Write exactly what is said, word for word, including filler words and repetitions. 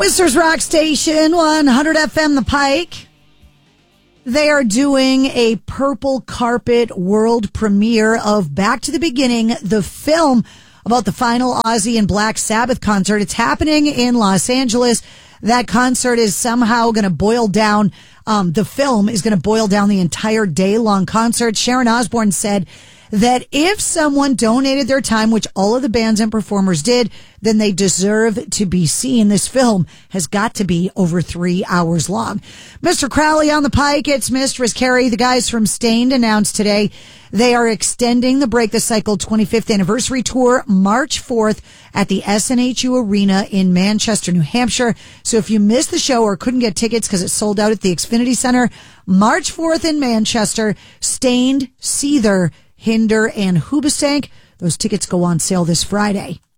Whistler's Rock Station, one hundred F M The Pike. They are doing a purple carpet world premiere of Back to the Beginning, the film about the final Ozzy and Black Sabbath concert. It's happening in Los Angeles. That concert is somehow going to boil down, um, the film is going to boil down the entire day-long concert. Sharon Osbourne said that if someone donated their time, which all of the bands and performers did, then they deserve to be seen. This film has got to be over three hours long. Mister Crowley on the Pike, it's Mistress Carrie. The guys from Stained announced today they are extending the Break the Cycle twenty-fifth anniversary tour March fourth at the S N H U Arena in Manchester, New Hampshire. So if you missed the show or couldn't get tickets because it sold out at the Xfinity Center, March fourth in Manchester, Stained, Seether, Hinder, and Hoobastank. Those tickets go on sale this Friday.